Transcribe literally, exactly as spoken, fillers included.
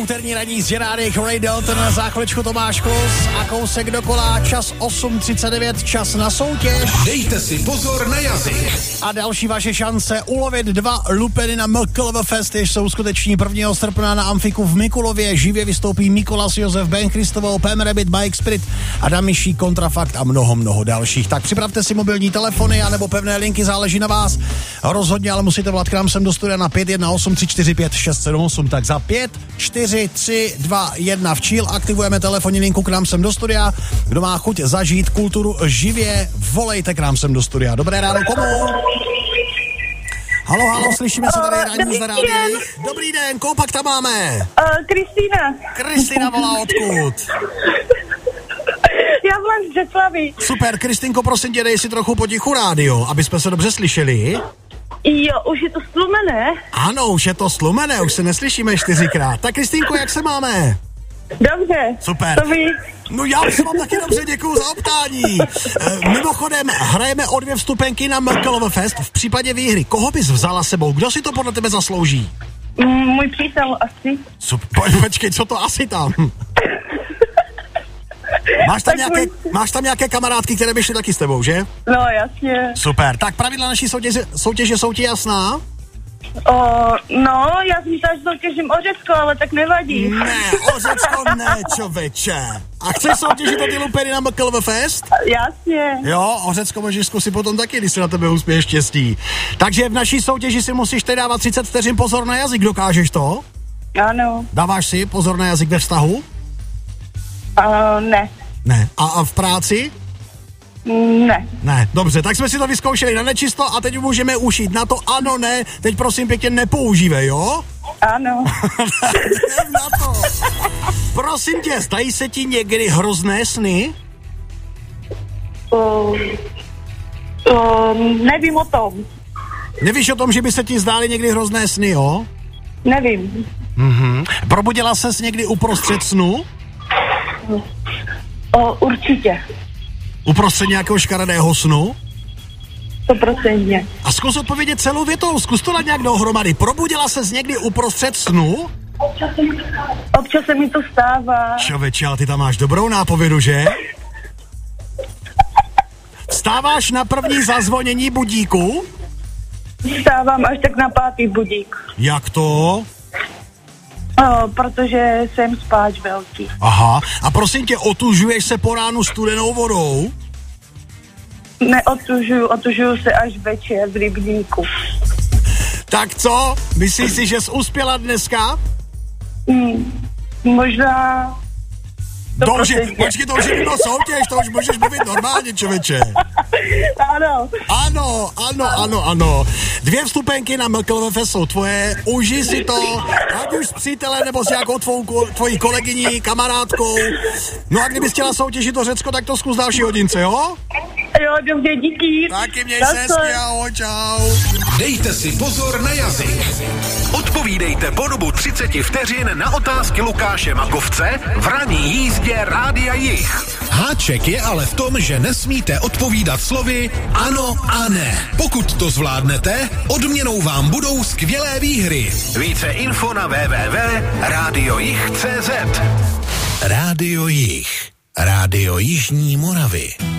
úterní ranní z Gerardich Radio, ten na záchvaličku Tomáš Klus a kousek dokola, čas osm třicet devět, čas na soutěž. Dejte si pozor na jazyk. A další vaše šance ulovit dva lupeny na M K L V Fest, jež jsou skuteční prvního srpna na Amfiku v Mikulově. Živě vystoupí Mikolas Josef, Ben Christovou, Pam Rabbit, Mike Spirit, Adam Miší, Kontrafakt a mnoho, mnoho dalších. Tak připravte si mobilní telefony anebo pevné linky, záleží na vás. Rozhodně ale musíte volat k nám sem do studia na pět jedna osm tři čtyři pět šest sedm osm. Tak za pět, čtyři, tři, dva, jedna včíl aktivujeme telefonní linku k nám sem do studia. Kdo má chuť zažít kulturu živě, volejte k nám sem do studia. Dobré ráno, komu? Halo, halo, slyšíme se tady ranní z Gerardich. Dobrý den, koho pak tam máme? Kristýna. Uh, Kristýna volá odkud? Já volám z Břeclavi. Super, Kristýnko, prosím tě, dej si trochu potichu rádio, aby jsme se dobře slyšeli. Jo, už je to stlumené. Ano, už je to stlumené, už se neslyšíme čtyřikrát. Tak Kristýnko, jak se máme? Dobře. Super. To ví. No já se vám taky dobře, děkuju za optání. E, mimochodem, hrajeme o dvě vstupenky na M K L V Fest. V případě výhry, koho bys vzala sebou? Kdo si to podle tebe zaslouží? Mm, můj přítel asi. Super, počkej, co to asi tam? Máš tam, nějaké, máš tam nějaké kamarádky, které by šly taky s tebou, že? No, jasně. Super, tak pravidla naší soutěže, soutěže jsou ti jasná? O, no, já jsem se až soutěžím o Řecko, ale tak nevadí. Ne, o Řecko ne, čověče. A chceš soutěžit o ty lupeny na M K L V Fest? Jasně. Jo, o Řecko můžeš zkusit potom taky, když se na tebe uspěje štěstí. Takže v naší soutěži si musíš teď dávat třicet vteřin pozor na jazyk, dokážeš to? Ano. Dáváš si pozor na jazyk ve vztahu? Uh, ne. Ne. A, a v práci? Ne. Ne, dobře, tak jsme si to vyzkoušeli na nečisto a teď můžeme ušít na to ano, ne, teď prosím pěkně nepoužívej, jo? Ano. na to. Prosím tě, zdají se ti někdy hrozné sny? Uh, uh, nevím o tom. Nevíš o tom, že by se ti zdály někdy hrozné sny, jo? Nevím. Mhm. Probudila ses někdy uprostřed snu? Uh, určitě. Uprostřed nějakého škaredého snu? Stoprocentně. A zkus odpovědět celou větou, zkus to dát nějak dohromady. Probudila ses někdy uprostřed snu? Občas se mi, občas se mi to stává. Čověče, ale ty tam máš dobrou nápovědu, že? Vstáváš na první zazvonění budíku? Vstávám až tak na pátý budík. Jak to? O, protože jsem spáč velký. Aha, a prosím tě, otužuješ se po ránu studenou vodou? Neotužuju, otužuju se až večer v rybníku. Tak co? Myslíš si, že jsi uspěla dneska? Hmm, možná... Dobře, počkej, to už je mimo soutěž, to už můžeš mluvit normálně, člověče. Ano. Ano, ano, ano, ano. Dvě vstupenky na M K L V Fest jsou tvoje, užij si to, ať už s přítelem nebo s nějakou tvou, tvojí kolegyní, kamarádkou. No a kdybys chtěla soutěžit do Řecko, tak to zkus další hodince, jo? Jo, dobře, díky. Taky měj se hezky, ahoj, čau. Dejte si pozor na jazyk. Odpovídejte po dobu třicet vteřin na otázky Lukáše Makovce v ranní jízdě Rádia Jich. Háček je ale v tom, že nesmíte odpovídat slovy ano a ne. Pokud to zvládnete, odměnou vám budou skvělé výhry. Více info na w w w tečka rádio jich tečka cé zet. Rádio Jich. Rádio Jižní Moravy.